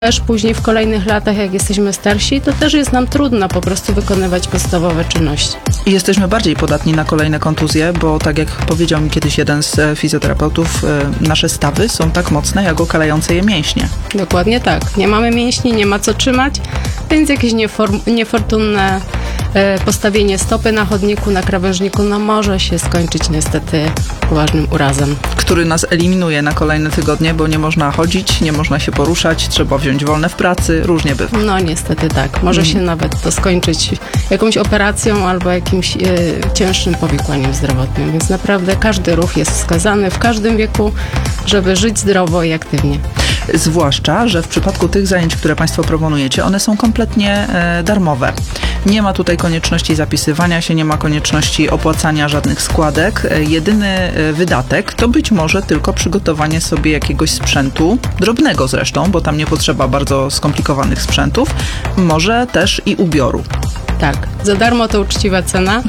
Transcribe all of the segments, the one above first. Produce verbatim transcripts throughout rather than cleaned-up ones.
Też później w kolejnych latach, jak jesteśmy starsi, to też jest nam trudno po prostu wykonywać podstawowe czynności. I jesteśmy bardziej podatni na kolejne kontuzje, bo tak jak powiedział mi kiedyś jeden z fizjoterapeutów, nasze stawy są tak mocne, jak okalające je mięśnie. Dokładnie tak. Nie mamy mięśni, nie ma co trzymać, więc jakieś nieform- niefortunne postawienie stopy na chodniku, na krawężniku, no może się skończyć niestety poważnym urazem. Który nas eliminuje na kolejne tygodnie, bo nie można chodzić, nie można się poruszać, trzeba wziąć wolne w pracy, różnie bywa. No niestety tak. Może Mhm. się nawet to skończyć jakąś operacją albo jakimś e, cięższym powikłaniem zdrowotnym, więc naprawdę każdy ruch jest wskazany w każdym wieku, żeby żyć zdrowo i aktywnie. Zwłaszcza, że w przypadku tych zajęć, które Państwo proponujecie, one są kompletnie e, darmowe. Nie ma tutaj konieczności zapisywania się, nie ma konieczności opłacania żadnych składek. E, jedyny e, wydatek to być może tylko przygotowanie sobie jakiegoś sprzętu, drobnego zresztą, bo tam nie potrzeba bardzo skomplikowanych sprzętów, może też i ubioru. Tak, za darmo to uczciwa cena,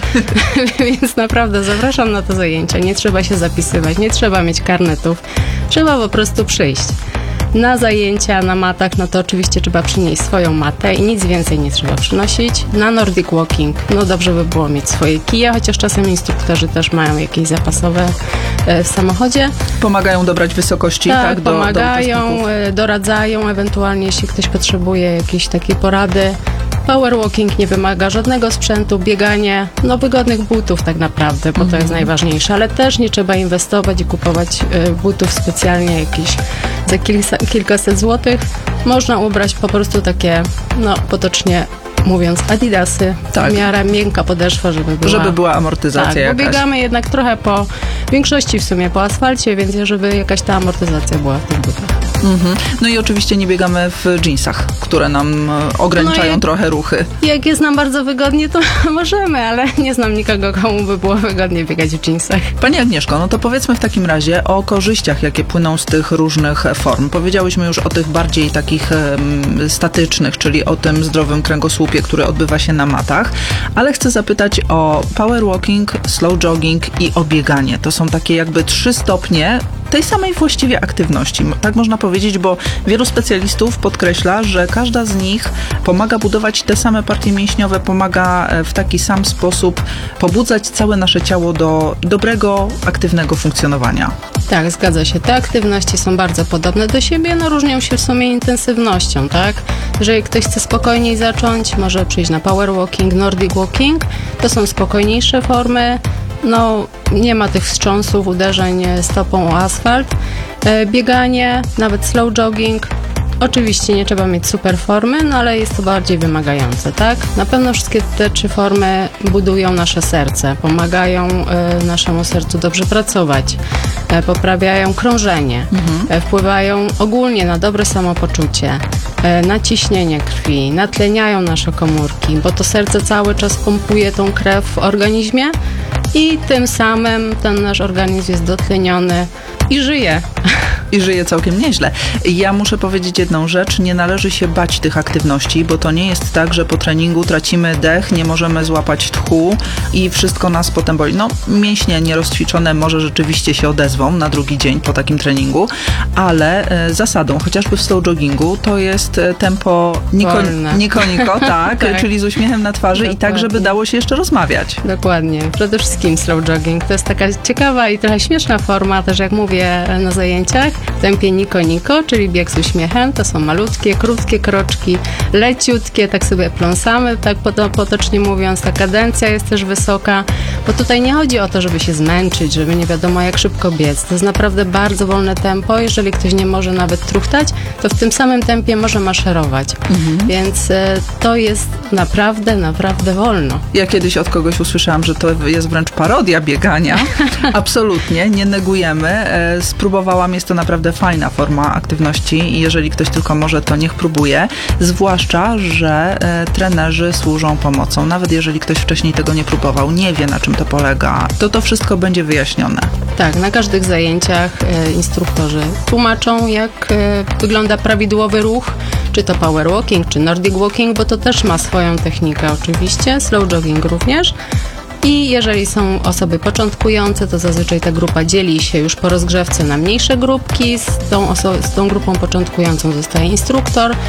więc naprawdę zapraszam na to zajęcia. Nie trzeba się zapisywać, nie trzeba mieć karnetów, trzeba po prostu przyjść. Na zajęcia na matach, no to oczywiście trzeba przynieść swoją matę i nic więcej nie trzeba przynosić. Na Nordic Walking, no dobrze by było mieć swoje kije, chociaż czasem instruktorzy też mają jakieś zapasowe w samochodzie. Pomagają dobrać wysokości, tak? Tak, do, pomagają, do doradzają, ewentualnie jeśli ktoś potrzebuje jakiejś takiej porady. Power walking nie wymaga żadnego sprzętu, bieganie, no wygodnych butów tak naprawdę, bo to Mhm. jest najważniejsze, ale też nie trzeba inwestować i kupować y, butów specjalnie jakieś za kilka, kilkaset złotych. Można ubrać po prostu takie, no potocznie mówiąc, adidasy, Tak. w miarę miękka podeszwa, żeby była... Żeby była amortyzacja Tak, bo jakaś. biegamy jednak trochę po, w większości w sumie po asfalcie, więc żeby jakaś ta amortyzacja była w tych butach. Mhm. No i oczywiście nie biegamy w dżinsach, które nam e, ograniczają No i- trochę ruchy. Jak jest nam bardzo wygodnie, to możemy, ale nie znam nikogo, komu by było wygodnie biegać w dżinsach. Pani Agnieszko, no to powiedzmy w takim razie o korzyściach, jakie płyną z tych różnych form. Powiedziałyśmy już o tych bardziej takich em, statycznych, czyli o tym zdrowym kręgosłupie, który odbywa się na matach, ale chcę zapytać o power walking, slow jogging i o bieganie. To są takie jakby trzy stopnie tej samej właściwie aktywności. Tak można powiedzieć, bo wielu specjalistów podkreśla, że każda z nich pomaga budować te same partie mięśniowe, pomaga w taki sam sposób pobudzać całe nasze ciało do dobrego, aktywnego funkcjonowania. Tak, zgadza się. Te aktywności są bardzo podobne do siebie, no różnią się w sumie intensywnością, tak? Jeżeli ktoś chce spokojniej zacząć, może przyjść na power walking, nordic walking. To są spokojniejsze formy. No, nie ma tych wstrząsów, uderzeń stopą o asfalt. E, bieganie, nawet slow jogging. Oczywiście nie trzeba mieć super formy, no ale jest to bardziej wymagające, tak? Na pewno wszystkie te trzy formy budują nasze serce, pomagają e, naszemu sercu dobrze pracować, e, poprawiają krążenie, Mhm. e, wpływają ogólnie na dobre samopoczucie, e, na ciśnienie krwi, natleniają nasze komórki, bo to serce cały czas pompuje tą krew w organizmie i tym samym ten nasz organizm jest dotleniony i żyje. I żyje całkiem nieźle. Ja muszę powiedzieć jedną rzecz, nie należy się bać tych aktywności, bo to nie jest tak, że po treningu tracimy dech, nie możemy złapać tchu i wszystko nas potem boli. No, mięśnie nierozćwiczone może rzeczywiście się odezwą na drugi dzień po takim treningu, ale e, zasadą, chociażby w slow joggingu, to jest e, tempo niko, Wolne. niko, niko tak, Tak. czyli z uśmiechem na twarzy i tak, żeby Dokładnie. dało się jeszcze rozmawiać. Dokładnie. Przede wszystkim slow jogging. To jest taka ciekawa i trochę śmieszna forma, też jak mówię na zajęciach. W tempie niko-niko, czyli bieg z uśmiechem. To są malutkie, krótkie kroczki, leciutkie, tak sobie pląsamy, tak potocznie mówiąc. Ta kadencja jest też wysoka, bo tutaj nie chodzi o to, żeby się zmęczyć, żeby nie wiadomo jak szybko biec. To jest naprawdę bardzo wolne tempo. Jeżeli ktoś nie może nawet truchtać, to w tym samym tempie może maszerować. Mhm. Więc e, to jest naprawdę, naprawdę wolno. Ja kiedyś od kogoś usłyszałam, że to jest wręcz parodia biegania. Absolutnie, nie negujemy. E, Spróbowałam, jest to naprawdę fajna forma aktywności i jeżeli ktoś tylko może, to niech próbuje. Zwłaszcza, że e, trenerzy służą pomocą. Nawet jeżeli ktoś wcześniej tego nie próbował, nie wie na czym to polega, to to wszystko będzie wyjaśnione. Tak, na każdych zajęciach e, instruktorzy tłumaczą, jak e, wygląda prawidłowy ruch, czy to power walking, czy nordic walking, bo to też ma swoją technikę oczywiście, slow jogging również. I jeżeli są osoby początkujące, to zazwyczaj ta grupa dzieli się już po rozgrzewce na mniejsze grupki. Z tą, oso- z tą grupą początkującą zostaje instruktor